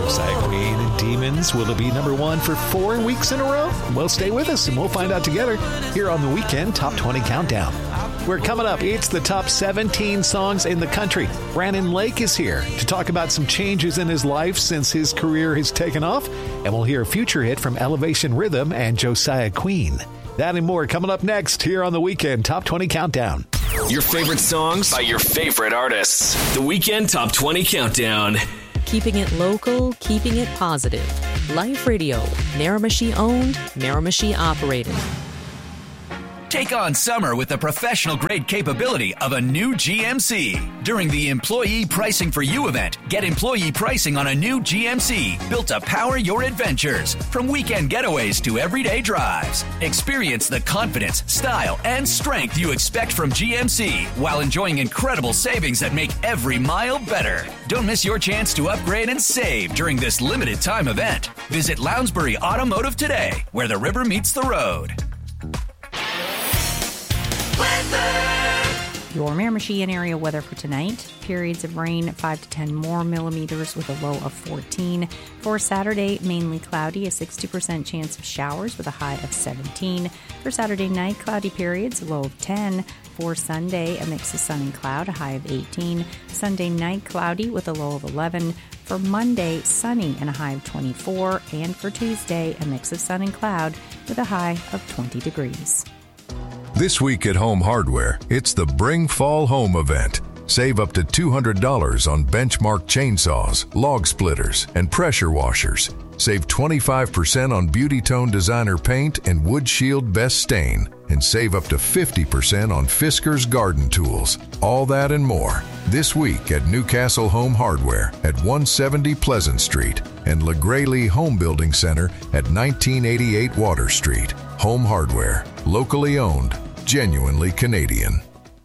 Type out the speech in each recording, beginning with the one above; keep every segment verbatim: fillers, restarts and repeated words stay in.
Josiah Queen and Demons. Will it be number one for four weeks in a row? Well, stay with us and we'll find out together here on the Weekend Top twenty Countdown. We're coming up. It's the top seventeen songs in the country. Brandon Lake is here to talk about some changes in his life since his career has taken off. And we'll hear a future hit from Elevation Rhythm and Josiah Queen. That and more coming up next here on the Weekend Top twenty Countdown. Your favorite songs by your favorite artists. The Weekend Top twenty Countdown. Keeping it local, keeping it positive. Life Radio, Miramichi owned, Miramichi operated. Take on summer with the professional-grade capability of a new G M C. During the Employee Pricing for You event, get employee pricing on a new G M C built to power your adventures. From weekend getaways to everyday drives. Experience the confidence, style, and strength you expect from G M C while enjoying incredible savings that make every mile better. Don't miss your chance to upgrade and save during this limited time event. Visit Lounsbury Automotive today, where the river meets the road. Your Miramichi and area weather for tonight. Periods of rain, five to ten more millimeters with a low of fourteen. For Saturday, mainly cloudy, a sixty percent chance of showers with a high of seventeen. For Saturday night, cloudy periods, a low of ten. For Sunday, a mix of sun and cloud, a high of eighteen. Sunday night, cloudy with a low of eleven. For Monday, sunny and a high of twenty-four. And for Tuesday, a mix of sun and cloud with a high of twenty degrees. This week at Home Hardware, it's the Bring Fall Home event. Save up to two hundred dollars on Benchmark chainsaws, log splitters, and pressure washers. Save twenty-five percent on Beauty Tone Designer paint and Wood Shield Best Stain. And save up to fifty percent on Fisker's garden tools. All that and more this week at Newcastle Home Hardware at one seventy Pleasant Street and LaGraylee Home Building Center at nineteen eighty-eight Water Street. Home Hardware, locally owned, genuinely Canadian.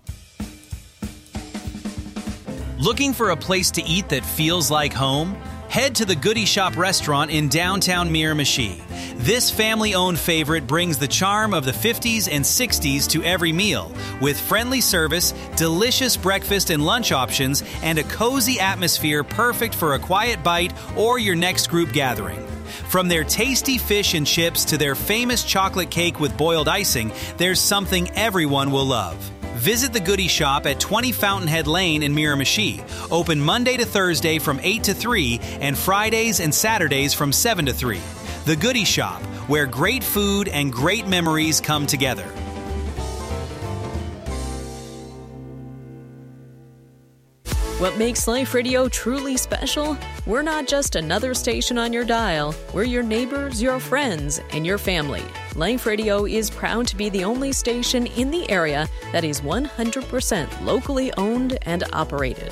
Looking for a place to eat that feels like home? Head to the Goody Shop restaurant in downtown Miramichi. This family-owned favorite brings the charm of the fifties and sixties to every meal, with friendly service, delicious breakfast and lunch options, and a cozy atmosphere perfect for a quiet bite or your next group gathering. From their tasty fish and chips to their famous chocolate cake with boiled icing, there's something everyone will love. Visit the Goody Shop at twenty Fountainhead Lane in Miramichi. Open Monday to Thursday from eight to three and Fridays and Saturdays from seven to three. The Goody Shop, where great food and great memories come together. What makes Life Radio truly special? We're not just another station on your dial. We're your neighbors, your friends, and your family. Life Radio is proud to be the only station in the area that is one hundred percent locally owned and operated.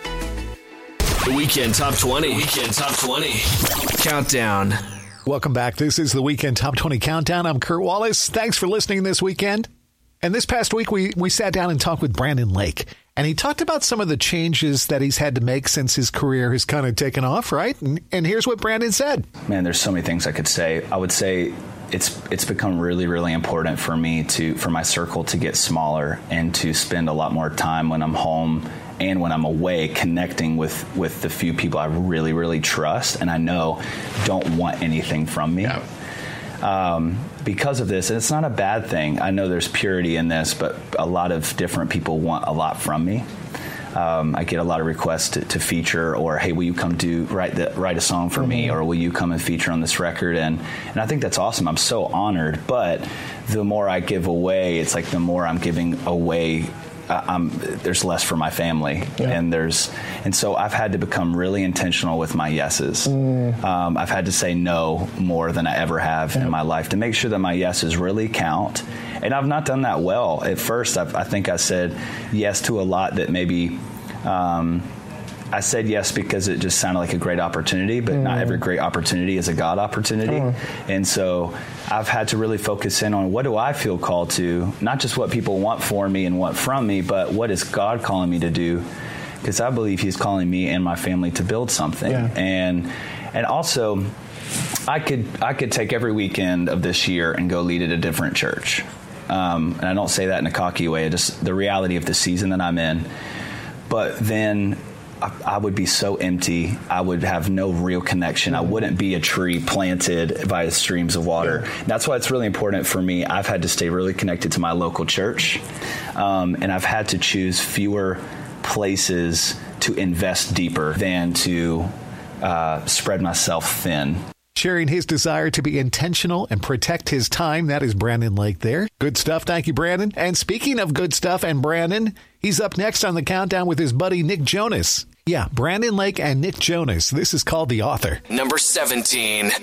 The Weekend Top twenty. Weekend Top twenty. Countdown. Welcome back. This is the Weekend Top twenty Countdown. I'm Kurt Wallace. Thanks for listening this weekend. And this past week, we, we sat down and talked with Brandon Lake. And he talked about some of the changes that he's had to make since his career has kind of taken off, right? And, and here's what Brandon said. Man, there's so many things I could say. I would say it's it's become really, really important for me to for my circle to get smaller and to spend a lot more time when I'm home and when I'm away connecting with, with the few people I really, really trust and I know don't want anything from me. Yeah. Um, because of this, and it's not a bad thing. I know there's purity in this, but a lot of different people want a lot from me. Um, I get a lot of requests to, to feature, or hey, will you come do write the, write a song for mm-hmm. me, or will you come and feature on this record? And and I think that's awesome. I'm so honored. But the more I give away, it's like the more I'm giving away. I'm, there's less for my family, yeah. and there's, and so I've had to become really intentional with my yeses. Mm. Um, I've had to say no more than I ever have yeah. in my life to make sure that my yeses really count. And I've not done that well at first. I've, I think I said yes to a lot that maybe. Um, I said yes because it just sounded like a great opportunity, but mm. not every great opportunity is a God opportunity. Mm. And so I've had to really focus in on what do I feel called to, not just what people want for me and want from me, but what is God calling me to do? Because I believe he's calling me and my family to build something. Yeah. And and also, I could I could take every weekend of this year and go lead at a different church. Um, and I don't say that in a cocky way, just the reality of the season that I'm in. But then I, I would be so empty. I would have no real connection. I wouldn't be a tree planted by streams of water. That's why it's really important for me. I've had to stay really connected to my local church, um, and I've had to choose fewer places to invest deeper than to uh, spread myself thin. Sharing his desire to be intentional and protect his time. That is Brandon Lake there. Good stuff. Thank you, Brandon. And speaking of good stuff and Brandon, he's up next on the countdown with his buddy Nick Jonas. Yeah, Brandon Lake and Nick Jonas. This is called The Author. Number seventeen.